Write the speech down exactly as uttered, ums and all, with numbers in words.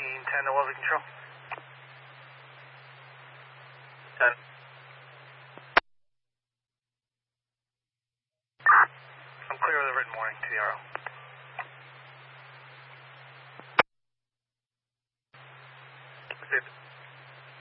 fifteen ten to Wesley Control. ten. I'm clear with a written warning to the R O. Received.